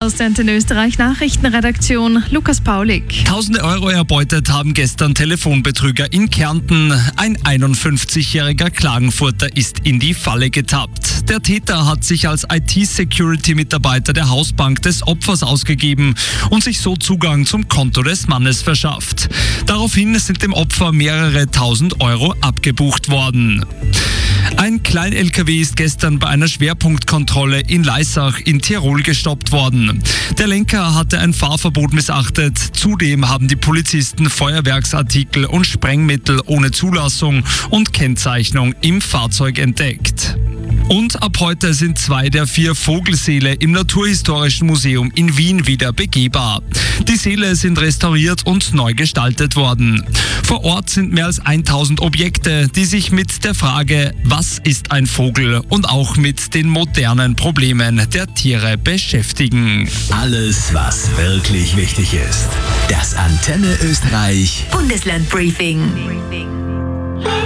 aus der Antenne Österreich Nachrichtenredaktion, Lukas Paulik. Tausende Euro erbeutet haben gestern Telefonbetrüger in Kärnten. Ein 51-jähriger Klagenfurter ist in die Falle getappt. Der Täter hat sich als IT-Security-Mitarbeiter der Hausbank des Opfers ausgegeben und sich so Zugang zum Konto des Mannes verschafft. Daraufhin sind dem Opfer mehrere tausend Euro abgebucht worden. Ein Klein-LKW ist gestern bei einer Schwerpunktkontrolle in Laissach in Tirol gestoppt worden. Der Lenker hatte ein Fahrverbot missachtet. Zudem haben die Polizisten Feuerwerksartikel und Sprengmittel ohne Zulassung und Kennzeichnung im Fahrzeug entdeckt. Und ab heute sind 2 der 4 Vogelsäle im Naturhistorischen Museum in Wien wieder begehbar. Die Säle sind restauriert und neu gestaltet worden. Vor Ort sind mehr als 1000 Objekte, die sich mit der Frage, was ist ein Vogel, und auch mit den modernen Problemen der Tiere beschäftigen. Alles, was wirklich wichtig ist. Das Antenne Österreich Bundesland Briefing.